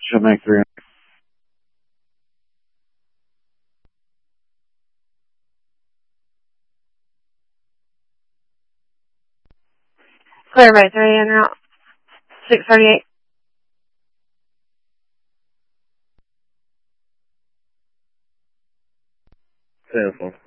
She'll make 300. Clear by 3 en route. 638. Beautiful.